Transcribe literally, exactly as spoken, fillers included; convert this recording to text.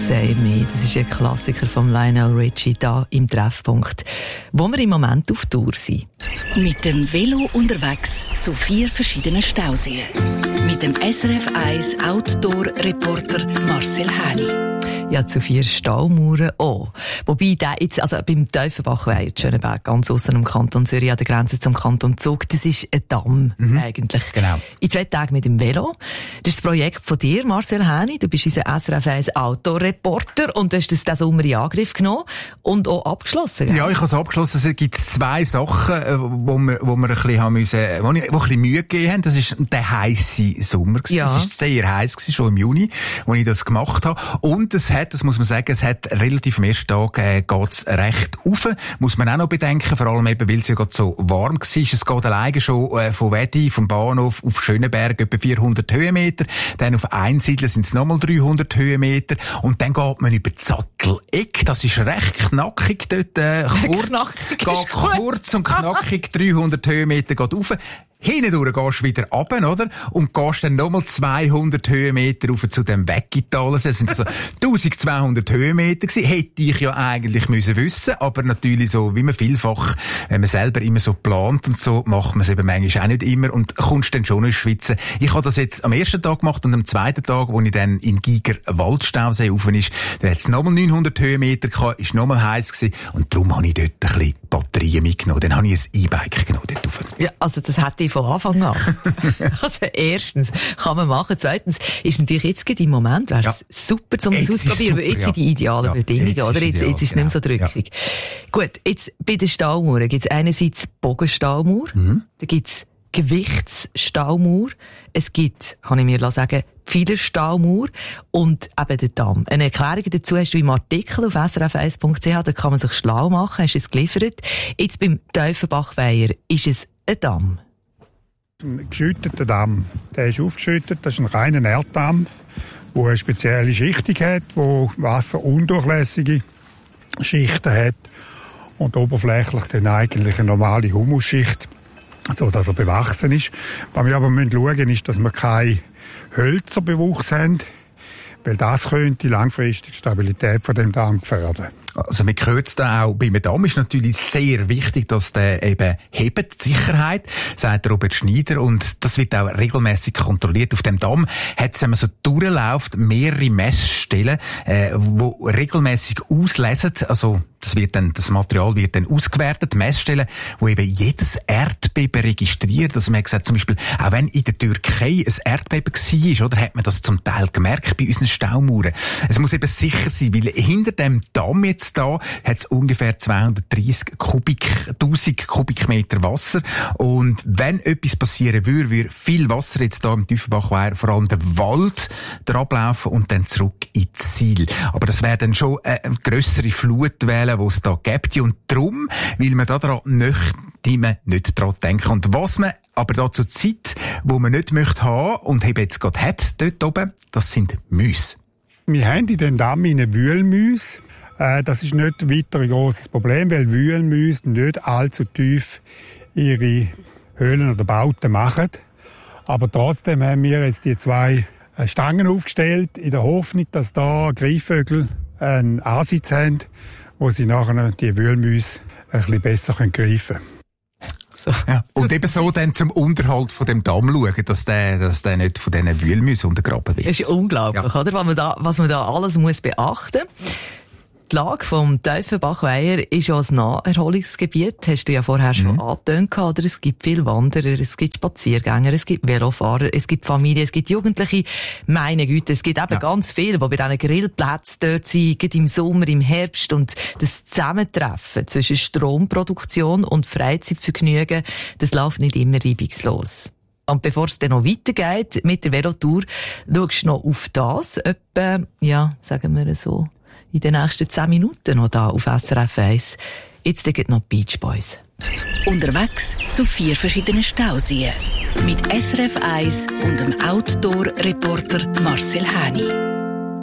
Say Me. Das ist ein Klassiker von Lionel Richie da im Treffpunkt, wo wir im Moment auf Tour sind. Mit dem Velo unterwegs zu vier verschiedenen Stauseen. Mit dem S R F eins Outdoor-Reporter Marcel Häni. Ja, zu vier Staumauern auch. Wobei der jetzt, also beim Tiefenbachweiher, Schöneberg, ganz aussen im Kanton Zürich, an der Grenze zum Kanton Zug, das ist ein Damm, mhm. eigentlich. Genau. In zwei Tagen mit dem Velo. Das ist das Projekt von dir, Marcel Häni. Du bist unser S R F eins Outdoor-Reporter und du hast das diesen Sommer in Angriff genommen und auch abgeschlossen. Gell? Ja, ich habe es abgeschlossen. Es gibt zwei Sachen, wo wir, wo wir ein bisschen haben müssen, wo wir ein bisschen Mühe gegeben haben. Das ist der heisse Sommer. Ja. Es ist sehr heiß gewesen, schon im Juni, als ich das gemacht habe. Und es hat, das muss man sagen, es hat relativ am ersten Tag äh, geht's recht rauf. Muss man auch noch bedenken, vor allem eben, weil es ja gerade so warm war. Es geht alleine schon äh, von Wedi, vom Bahnhof auf Schöneberg etwa vierhundert Höhenmeter. Dann auf Einsiedeln sind es nochmal dreihundert Höhenmeter. Und dann geht man über die Satteleck. Das ist recht knackig dort. Äh, kurz, knackig geht kurz und knackig dreihundert Höhenmeter geht rauf. Hindurch gehst du wieder runter, oder? Und gehst dann nochmal zweihundert Höhenmeter rauf zu dem Weggital. Das sind also eintausendzweihundert Höhenmeter gewesen. Hätte ich ja eigentlich müssen wissen. Aber natürlich so, wie man vielfach, wenn man selber immer so plant und so, macht man es eben manchmal auch nicht immer und kommst dann schon ins Schwitzen. Ich habe das jetzt am ersten Tag gemacht und am zweiten Tag, wo ich dann in Giger Waldstausee rauf ist, da hat es nochmal neunhundert Höhenmeter gehabt, ist nochmal heiß gewesen und darum habe ich dort ein bisschen Batterien mitgenommen. Dann habe ich ein E-Bike genommen dort rauf. Ja, also das hätte ich von Anfang an. Also erstens kann man machen, zweitens ist natürlich jetzt gerade im Moment, wäre es ja. super, um das auszuprobieren, weil jetzt ja. sind die idealen ja, Bedingungen, jetzt oder? Jetzt, ideal, jetzt ist es genau. nicht mehr so drückig. Ja. Gut, jetzt bei den Staumauern gibt es einerseits Bogenstaumauer, mhm. da gibt es Gewichtsstaumauer, es gibt, kann ich mir sagen, Pfeilerstaumauer und eben den Damm. Eine Erklärung dazu hast du im Artikel auf s r f eins punkt c h, da kann man sich schlau machen, hast du es geliefert. Jetzt beim Tiefenbachweiher ist es ein Damm. Ein geschütteter Damm. Der ist aufgeschüttet, das ist ein reiner Erddamm, der eine spezielle Schichtung hat, der wasserundurchlässige Schichten hat und oberflächlich dann eigentlich eine normale Humusschicht, so dass er bewachsen ist. Was wir aber schauen müssen, ist, dass wir keine Hölzerbewuchs haben, weil das könnte die langfristige Stabilität von dem Damm gefährden. Also man hört es da auch, beim Damm ist natürlich sehr wichtig, dass der eben hebt, die Sicherheit, sagt Robert Schneider, und das wird auch regelmäßig kontrolliert. Auf dem Damm hat es, wenn man so durchläuft, mehrere Messstellen, äh, wo regelmäßig auslesen, also das wird dann, das Material wird dann ausgewertet, Messstellen, wo eben jedes Erdbeben registriert. Also man hat gesagt, zum Beispiel, auch wenn in der Türkei ein Erdbeben war, oder, hat man das zum Teil gemerkt bei unseren Staumauern. Es muss eben sicher sein, weil hinter dem Damm jetzt da hat es ungefähr zweihundertdreissig Kubik, tausend Kubikmeter Wasser. Und wenn etwas passieren würde, würde viel Wasser jetzt da im Tiefenbachweiher, vor allem der Wald, ablaufen und dann zurück ins Ziel. Aber das wäre dann schon eine grössere Flutwelle, die es da gibt. Und darum will man da daran nicht, die man nicht daran denken. Und was man aber da zur Zeit, wo man nicht möchte haben und eben jetzt gerade hat, dort oben, das sind Mäuse. Wir haben in den Damm eine Wühlmäuse. Äh, das ist nicht weiter ein grosses Problem, weil Wühlmäuse nicht allzu tief ihre Höhlen oder Bauten machen. Aber trotzdem haben wir jetzt die zwei Stangen aufgestellt, in der Hoffnung, dass da Greifvögel einen Ansitz haben, wo sie nachher die Wühlmäuse ein bisschen besser greifen können. So. Ja. Und eben so dann zum Unterhalt von dem Damm schauen, dass der, dass der nicht von diesen Wühlmäusen untergraben wird. Das ist unglaublich, ja. Oder? Was man da, was man da alles muss beachten muss. Die Lage vom Tiefenbachweiher ist ja ein Naherholungsgebiet, hast du ja vorher schon mhm. angetönt, oder? Es gibt viele Wanderer, es gibt Spaziergänger, es gibt Velofahrer, es gibt Familien, es gibt Jugendliche. Meine Güte, es gibt eben ja. ganz viele, die bei diesen Grillplätzen dort sind, gerade im Sommer, im Herbst, und das Zusammentreffen zwischen Stromproduktion und Freizeitvergnügen, das läuft nicht immer reibungslos. Und bevor es dann noch weitergeht mit der Velotour, schaust du noch auf das, etwa, ja, sagen wir so, in den nächsten zehn Minuten noch da auf S R F eins. Jetzt geht noch Beach Boys. Unterwegs zu vier verschiedenen Stauseen. Mit S R F eins und dem Outdoor-Reporter Marcel Häni.